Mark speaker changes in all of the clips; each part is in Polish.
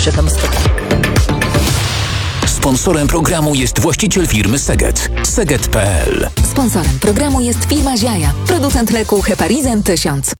Speaker 1: się tam spotyka.
Speaker 2: Sponsorem programu jest właściciel firmy Seget. Seget.pl.
Speaker 3: Sponsorem programu jest firma Ziaja, producent leku Heparizin 1000.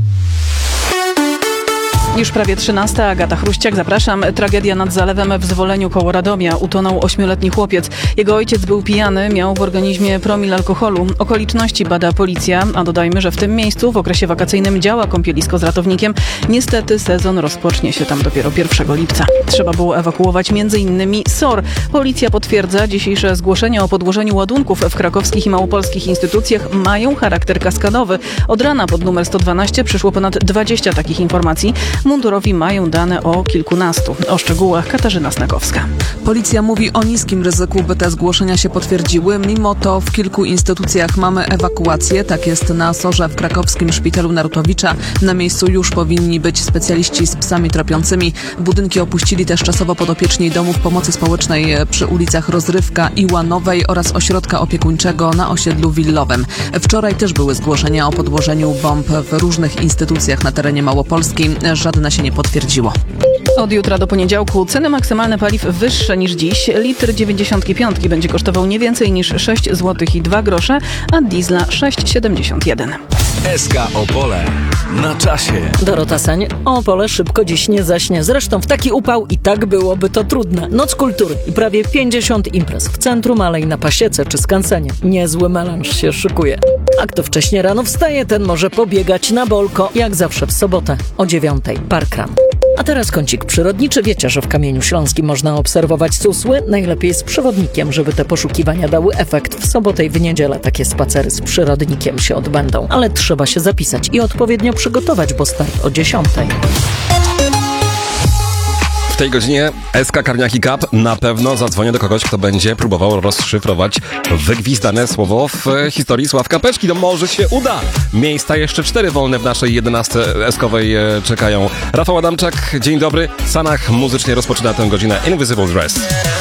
Speaker 4: Już prawie 13. Agata Chruściak, zapraszam. Tragedia nad zalewem w Zwoleniu koło Radomia. Utonął 8-letni chłopiec. Jego ojciec był pijany, miał w organizmie promil alkoholu. Okoliczności bada policja, a dodajmy, że w tym miejscu w okresie wakacyjnym działa kąpielisko z ratownikiem. Niestety sezon rozpocznie się tam dopiero 1 lipca. Trzeba było ewakuować m.in. SOR. Policja potwierdza, dzisiejsze zgłoszenia o podłożeniu ładunków w krakowskich i małopolskich instytucjach mają charakter kaskadowy. Od rana pod numer 112 przyszło ponad 20 takich informacji. Mundurowi mają dane o kilkunastu. O szczegółach Katarzyna Snakowska.
Speaker 5: Policja mówi o niskim ryzyku, by te zgłoszenia się potwierdziły. Mimo to w kilku instytucjach mamy ewakuację. Tak jest na SOR-ze w krakowskim szpitalu Narutowicza. Na miejscu już powinni być specjaliści z psami tropiącymi. Budynki opuścili też czasowo podopieczni domów pomocy społecznej przy ulicach Rozrywka i Łanowej oraz ośrodka opiekuńczego na osiedlu Willowem. Wczoraj też były zgłoszenia o podłożeniu bomb w różnych instytucjach na terenie Małopolski. Żadne się nie potwierdziło.
Speaker 4: Od jutra do poniedziałku ceny maksymalne paliw wyższe niż dziś. Litr 95 będzie kosztował nie więcej niż 6 zł i 2 grosze, a diesla 6,71.
Speaker 2: SK Opole. Na czasie.
Speaker 1: Dorota Sań. Opole szybko dziś nie zaśnie. Zresztą w taki upał i tak byłoby to trudne. Noc kultury i prawie 50 imprez w centrum, ale i na Pasiece czy Skansenie. Niezły melanż się szykuje. A kto wcześnie rano wstaje, ten może pobiegać na bolko, jak zawsze w sobotę o 9:00. Parkrun. A teraz kącik przyrodniczy. Wiecie, że w Kamieniu Śląskim można obserwować susły? Najlepiej z przewodnikiem, żeby te poszukiwania dały efekt. W sobotę i w niedzielę takie spacery z przyrodnikiem się odbędą. Ale trzeba się zapisać i odpowiednio przygotować, bo start o 10:00.
Speaker 6: W tej godzinie SK Karniaki Cup na pewno zadzwonię do kogoś, kto będzie próbował rozszyfrować wygwizdane słowo w historii Sławka Peczki. No może się uda. Miejsca jeszcze 4 wolne w naszej 11 eskowej czekają. Rafał Adamczak, dzień dobry. Sanach muzycznie rozpoczyna tę godzinę Invisible Dress.